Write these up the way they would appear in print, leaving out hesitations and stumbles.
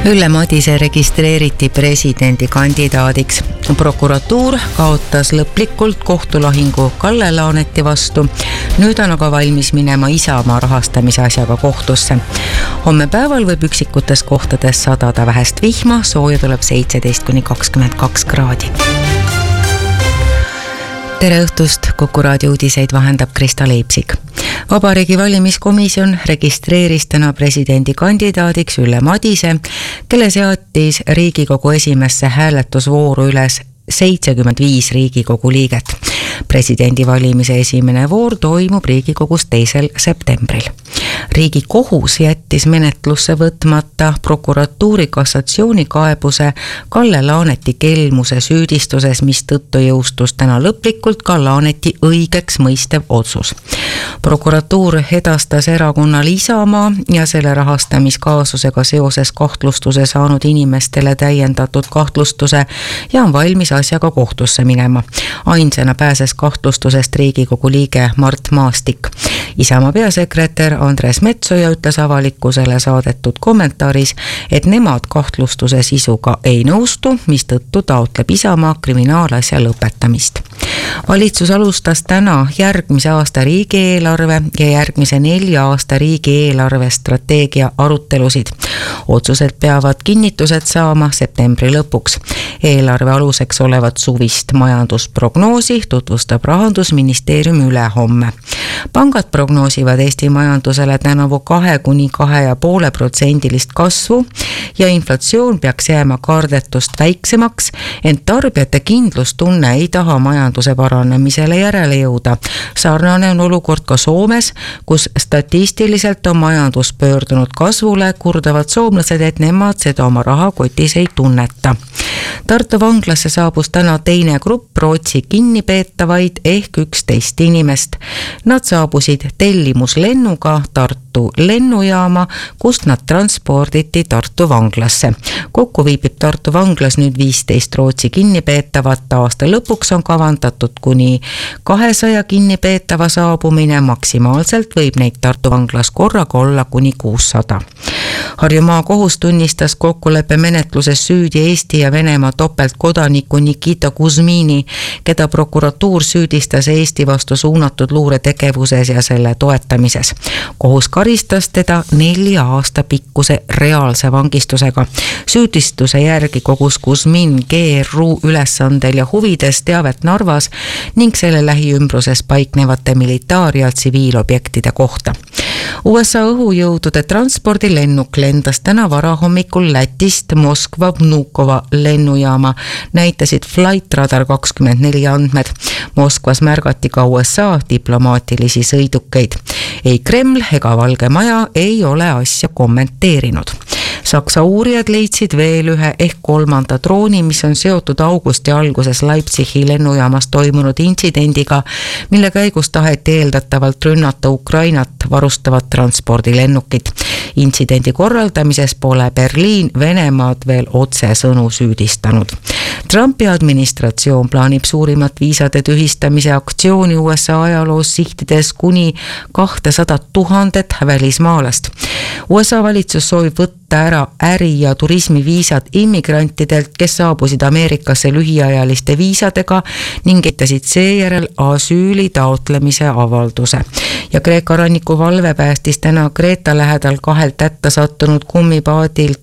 Ülle Madise registreeriti presidendikandidaadiks. Prokuratuur kaotas lõplikult kohtulahingu Kalle Laaneti vastu. Nüüd on aga valmis minema Isamaa rahastamise asjaga kohtusse. Homme päeval võib üksikutes kohtades sadada vähest vihma, sooja tuleb 17–22 kraadi. Tere õhtust, Kuku raadio uudiseid vahendab Krista Leipsik. Vabariigi valimiskomisjon registreeris täna presidendikandidaadiks Ülle Madise, kelle seadis Riigikogu esimesse hääletusvooru üles 75 Riigikogu liiget. Presidendivalimise esimene voor toimub Riigikogus 2. septembril. Riigikohus jättis menetlusse võtmata prokuratuuri kassatsioonikaebuse Kalle Laaneti kelmuse süüdistuses, mis tõttu jõustus täna lõplikult ka Laaneti õigeks mõistev otsus. Prokuratuur edastas erakonnal Isamaa ja selle rahastamiskaasusega seoses kahtlustuse saanud inimestele täiendatud kahtlustuse ja on valmis asjaga kohtusse minema. Ainsana pääses kahtlustusest Riigikogu liige Mart Maastik. Isamaa peasekretär Andres Metsoja ütles avalikkusele saadetud kommentaaris, et nemad kahtlustuse sisuga ei nõustu, mistõttu taotleb Isamaa kriminaalasja lõpetamist. Valitsus alustas täna järgmise aasta riigieelarve ja järgmise 4 aasta riigieelarve strateegia arutelusid. Otsused peavad kinnitused saama septembri lõpuks. Eelarve aluseks olevat suvist majandusprognoosi tutvustab Rahandusministeerium ülehomme. Pangad prognoosivad Eesti majandusele tänavu 2–2,5% kasvu ja inflatsioon peaks jääma kardetust väiksemaks, ent tarbijate kindlustunne ei taha majanduse paranemisele järele jõuda. Sarnane on olukord ka Soomes, kus statistiliselt on majandus pöördunud kasvule, kurdavad soomlased, et nemad seda oma rahakotis ei tunneta. Tartu vanglasse saabus täna teine grupp Rootsi kinnipeetavaid ehk 11 inimest. Nad saabusid tellimuslennuga Tartu lennujaama, kust nad transporditi Tartu vanglasse. Kokku viibib Tartu vanglas nüüd 15 Rootsi kinnipeetavat. Aasta lõpuks on kavandatud kuni 200 kinnipeetava saabumine. Maksimaalselt võib neid Tartu vanglas korraga olla kuni 600. Harjumaa kohus tunnistas kokkuleppe menetluses süüdi Eesti ja Venemaa topeltkodaniku Nikita Kuzmini, keda prokuratuur süüdistas Eesti vastu suunatud luuretegevuses ja selle toetamises. Kohus karistas teda 4 aasta pikkuse reaalse vangistusega. Süüdistuse järgi kogus Kuzmin GRU ülesandel ja huvides teavet Narvas ning selle lähiümbruses paiknevate militaar- ja tsiviilobjektide kohta. USA õhujõudude transpordilennuk lendas täna varahommikul Lätist Moskva Vnukova lennujaama, näitasid Flight Radar 24 andmed. Moskvas märgati ka USA diplomaatilisi sõidukeid. Ei Kreml ega Valge Maja ei ole asja kommenteerinud. Saksa uurijad leidsid veel ühe ehk 3. drooni, mis on seotud augusti alguses Leipzigi lennujaamas toimunud intsidendiga, mille käigus taheti eeldatavalt rünnata Ukrainat varustavat transpordilennukit. Intsidendi korraldamises pole Berliin Venemaad veel otsesõnu süüdistanud. Trumpi administratsioon plaanib suurimat viisade tühistamise aktsiooni USA ajaloos sihtides kuni 200 000 välismaalast. USA valitsus soovib võtta ära äri- ja turismiviisad immigrantidelt, kes saabusid Ameerikasse lühiajaliste viisadega ning etasid seejärel asüüli taotlemise avalduse. Ja Kreeka rannikuvalve päästis täna Kreeta lähedal 2 tätta sattunud kummipaadilt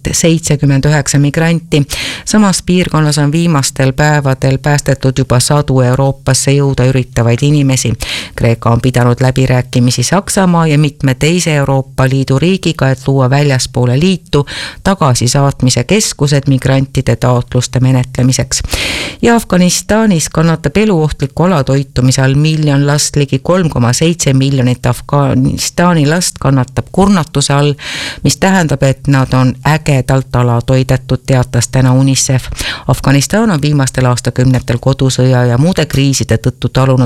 79 migranti. Samas piirkonnas on viimastel päevadel päästetud juba 100 Euroopasse jõuda üritavaid inimesi. Kreeka on pidanud läbirääkimisi Saksamaa ja mitme teise Euroopa Liidu riigiga, et luua väljaspoole liitu tagasisaatmise keskused migrantide taotluste menetlemiseks. Ja Afganistanis kannatab eluohtliku alatoitumise all 1 miljon last, ligi 3,7 miljonit Afganistani last kannatab kurnatuse all, mis tähendab, et nad on ägedalt alatoidetud, teatas täna UNICEF. Afganistan on viimastel aastakümnetel kodusõja ja muude kriiside tõttu talunud